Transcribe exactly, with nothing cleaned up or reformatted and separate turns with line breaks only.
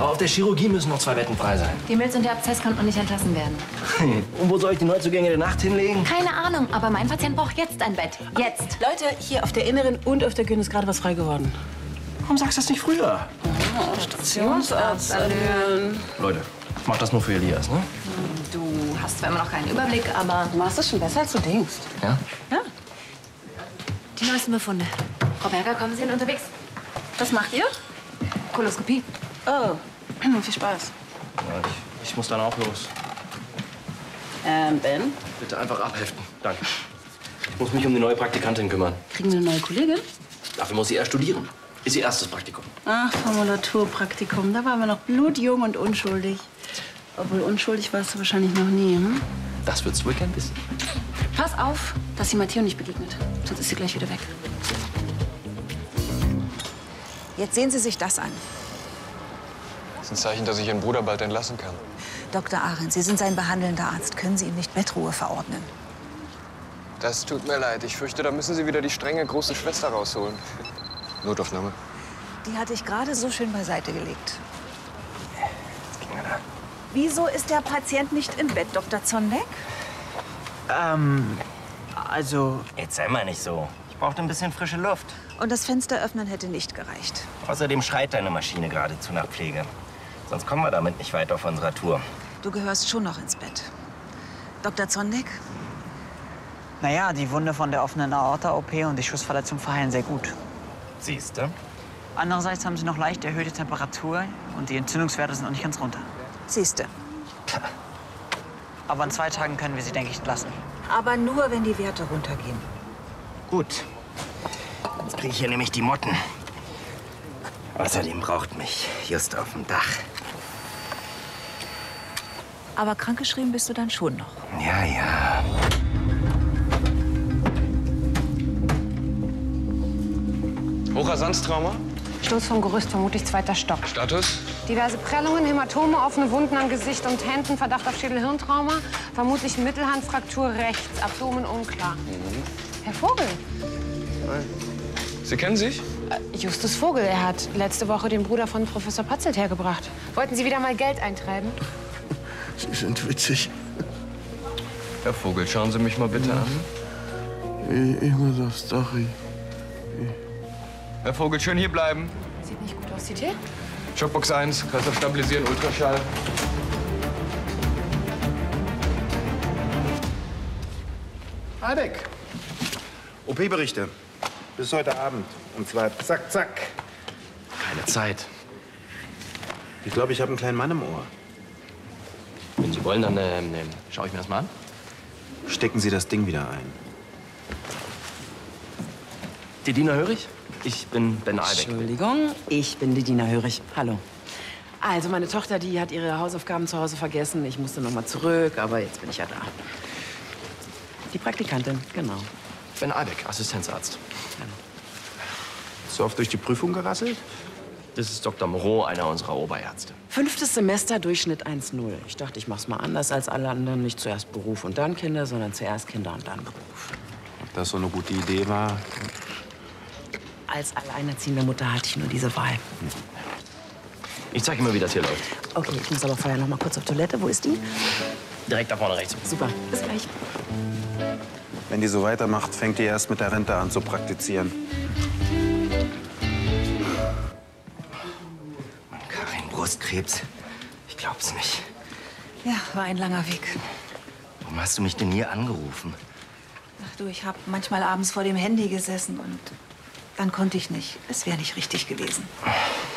Aber auf der Chirurgie müssen noch zwei Betten frei sein.
Die Milz und der Abszess konnten noch nicht entlassen werden.
Und wo soll ich die Neuzugänge der Nacht hinlegen?
Keine Ahnung, aber mein Patient braucht jetzt ein Bett. Jetzt.
Leute, hier auf der Inneren und auf der Gyn ist gerade was frei geworden.
Warum sagst du das nicht früher?
Oh, Stationsarzt.
Leute, ich mach das nur für Elias, ne?
Du hast zwar immer noch keinen Überblick, aber...
Du machst es schon besser, als du denkst.
Ja?
Ja.
Die neuesten Befunde. Frau Berger, kommen Sie hin unterwegs?
Was macht ihr?
Koloskopie.
Oh, viel Spaß.
Ja, ich, ich muss dann auch los.
Ähm, Ben?
Bitte einfach abheften. Danke. Ich muss mich um die neue Praktikantin kümmern.
Kriegen wir eine neue Kollegin?
Dafür muss sie erst studieren. Ist ihr erstes Praktikum.
Ach, Formulaturpraktikum. Da waren wir noch blutjung und unschuldig. Obwohl unschuldig warst du wahrscheinlich noch nie, hm?
Das wird's wohl gern wissen.
Pass auf, dass sie Matteo nicht begegnet. Sonst ist sie gleich wieder weg.
Jetzt sehen Sie sich das an.
Das ist ein Zeichen, dass ich Ihren Bruder bald entlassen kann.
Doktor Arendt, Sie sind sein behandelnder Arzt. Können Sie ihm nicht Bettruhe verordnen?
Das tut mir leid. Ich fürchte, da müssen Sie wieder die strenge große Schwester rausholen. Notaufnahme.
Die hatte ich gerade so schön beiseite gelegt.
Jetzt ging er da.
Wieso ist der Patient nicht im Bett, Doktor Zondek?
Ähm, also...
Jetzt sei mal nicht so. Ich brauchte ein bisschen frische Luft.
Und das Fenster öffnen hätte nicht gereicht.
Außerdem schreit deine Maschine geradezu nach Pflege. Sonst kommen wir damit nicht weit auf unserer Tour.
Du gehörst schon noch ins Bett. Doktor Zondek?
Naja, die Wunde von der offenen Aorta-O P und die Schussverletzung verheilen sehr gut.
Siehste?
Andererseits haben sie noch leicht erhöhte Temperatur und die Entzündungswerte sind noch nicht ganz runter.
Siehste.
Aber in zwei Tagen können wir sie, denke ich, entlassen.
Aber nur, wenn die Werte runtergehen.
Gut. Jetzt kriege ich hier nämlich die Motten. Außerdem braucht mich just auf dem Dach.
Aber krankgeschrieben bist du dann schon noch.
Ja, ja.
Hochrasanztrauma?
Sturz vom Gerüst, vermutlich zweiter Stock.
Status?
Diverse Prellungen, Hämatome, offene Wunden am Gesicht und Händen, Verdacht auf Schädel-Hirntrauma, vermutlich Mittelhandfraktur rechts, Abdomen unklar.
Mhm.
Herr Vogel?
Sie kennen sich?
Äh, Justus Vogel, er hat letzte Woche den Bruder von Professor Patzelt hergebracht. Wollten Sie wieder mal Geld eintreiben?
Sie sind witzig.
Herr Vogel, schauen Sie mich mal bitte an.
Ich, ich muss aufs Dach. Ich,
Herr Vogel, schön hier bleiben.
Sieht nicht gut aus, C T?
Schockbox eins, Kreislauf stabilisieren, Ultraschall.
Albeck. O P-Berichte. Bis heute Abend. Und zwar zack, zack.
Keine Zeit.
Ich glaube, ich habe einen kleinen Mann im Ohr.
Wenn Sie wollen, dann ähm, ähm, schaue ich mir das mal an.
Stecken Sie das Ding wieder ein.
Die Diener Hörig? Ich bin Ben Albeck.
Entschuldigung, ich bin die Dina Hörig. Hallo. Also, meine Tochter, die hat ihre Hausaufgaben zu Hause vergessen. Ich musste noch mal zurück, aber jetzt bin ich ja da. Die Praktikantin, genau.
Ben Albeck, Assistenzarzt.
So oft durch die Prüfung gerasselt?
Das ist Doktor Moreau, einer unserer Oberärzte.
Fünftes Semester, Durchschnitt eins null. Ich dachte, ich mach's mal anders als alle anderen. Nicht zuerst Beruf und dann Kinder, sondern zuerst Kinder und dann Beruf.
Ob das so eine gute Idee war?
Als alleinerziehende Mutter hatte ich nur diese Wahl.
Ich zeige Ihnen mal, wie das hier läuft.
Okay, ich muss aber vorher noch mal kurz auf Toilette. Wo ist die?
Direkt da vorne rechts.
Super, bis gleich.
Wenn die so weitermacht, fängt die erst mit der Rente an zu praktizieren.
Karin, Brustkrebs. Ich glaub's nicht.
Ja, war ein langer Weg.
Warum hast du mich denn hier angerufen?
Ach du, ich habe manchmal abends vor dem Handy gesessen und dann konnte ich nicht. Es wäre nicht richtig gewesen.